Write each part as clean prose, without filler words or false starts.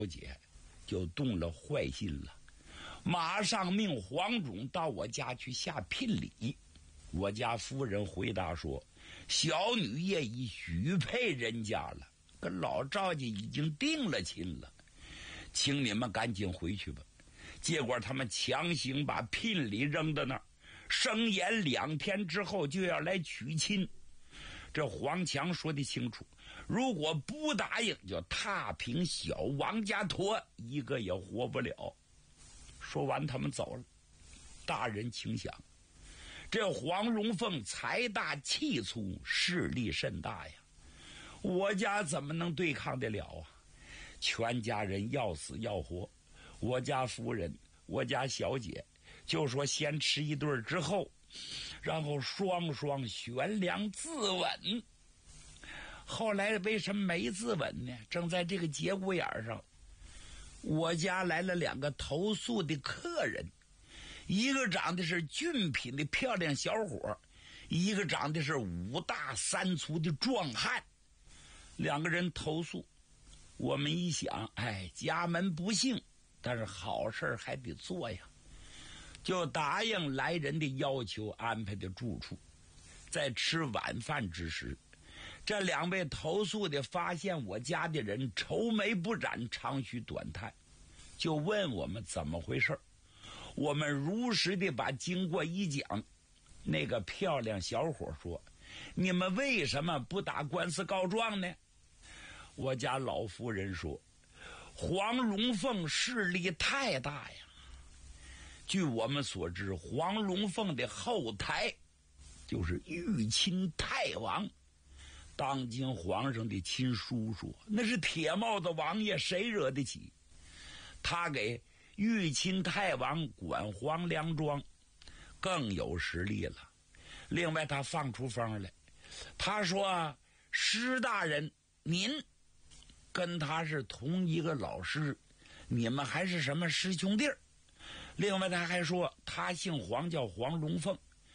姐就动了坏心了，马上命黄忠到我家去下聘礼。我家夫人回答说，小女也已许配人家了，跟老赵家已经定了亲了，请你们赶紧回去吧。结果他们强行把聘礼扔到那儿，声言2天之后就要来娶亲。这黄强说得清楚，如果不答应，就踏平小王家坨，一个也活不了。说完他们走了。大人请想，这黄龙凤财大气粗，势力甚大呀，我家怎么能对抗得了啊？全家人要死要活，我家夫人我家小姐就说先吃一顿之后，然后双双悬梁自刎。后来为什么没自刎呢？正在这个节骨眼上，我家来了2个投宿的客人，一个长得是俊品的漂亮小伙，一个长得是5大3粗的壮汉。2个人投宿，我们一想，家门不幸，但是好事还得做呀，就答应来人的要求，安排的住处。在吃晚饭之时，这2位投宿的发现我家的人愁眉不展，长吁短叹，就问我们怎么回事。我们如实的把经过一讲。那个漂亮小伙说，你们为什么不打官司告状呢？我家老夫人说，黄龙凤势力太大呀。据我们所知，黄龙凤的后台就是玉亲太王，当今皇上的亲叔叔，那是铁帽子王爷，谁惹得起？他给玉亲太王管黄梁庄更有实力了。另外他放出风来，他说，施大人您跟他是同一个老师，你们还是什么师兄弟儿。另外他还说，他姓黄，叫黄龙凤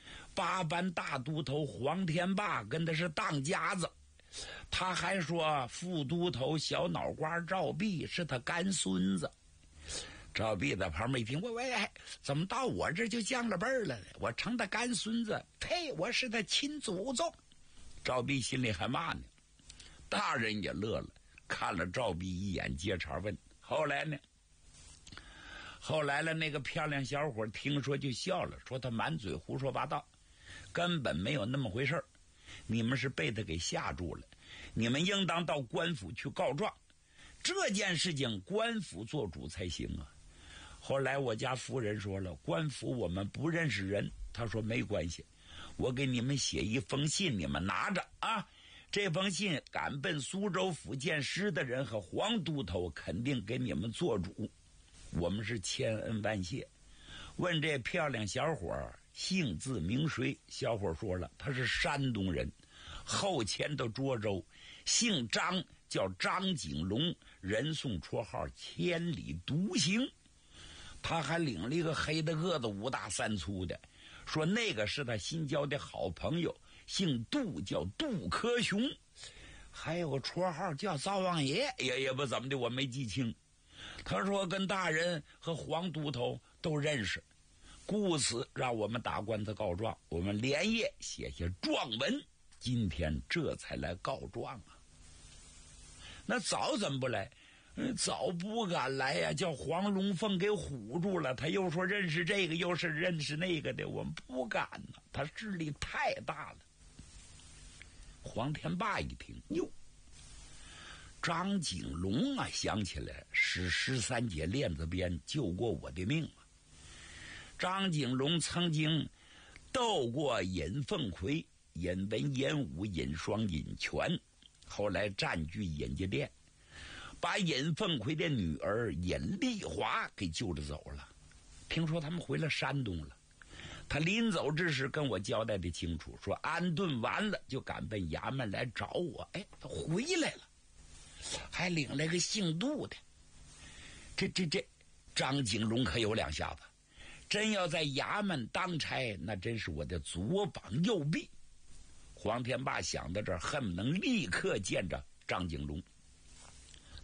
，8班大都头黄天霸跟他是当家子。他还说副都头小脑瓜赵弼是他干孙子。赵弼在旁边一听，喂，怎么到我这就降了辈儿了？我成他干孙子，呸！我是他亲祖宗。赵弼心里还骂呢。大人也乐了，看了赵弼一眼，接茬问：后来呢？后来了，那个漂亮小伙听说就笑了，说他满嘴胡说八道，根本没有那么回事儿。你们是被他给吓住了，你们应当到官府去告状，这件事情官府做主才行啊。后来我家夫人说了，官府我们不认识人，他说没关系，我给你们写一封信，你们拿着啊。这封信赶奔苏州府见师的人和黄都头肯定给你们做主，我们是千恩万谢。问这漂亮小伙姓字名谁，小伙说了，他是山东人，后迁到涿州，姓张，叫张景龙，人送绰号千里独行。他还领了一个黑的个子5大3粗的，说那个是他新交的好朋友，姓杜，叫杜科雄，还有个绰号叫灶王爷，也不怎么的，我没记清。他说跟大人和黄都头都认识，故此让我们打官司告状，我们连夜写下状文，今天这才来告状啊。那早怎么不来？早不敢来呀，叫黄龙凤给唬住了。他又说认识这个，又是认识那个的，我们不敢呢，他势力太大了。黄天霸一听，哟，张景龙啊，想起来是13节链子鞭救过我的命啊。张景龙曾经斗过尹凤奎、尹文、尹武、尹双、尹全，后来占据尹家店，把尹凤奎的女儿尹丽华给救着走了。听说他们回了山东了，他临走之时跟我交代的清楚，说安顿完了就赶奔衙门来找我。他回来了，还领来个姓杜的。这张景龙可有2下子，真要在衙门当差，那真是我的左膀右臂。黄天霸想到这儿，恨不能立刻见着张景龙。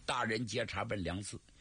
大人接茬奔梁寺，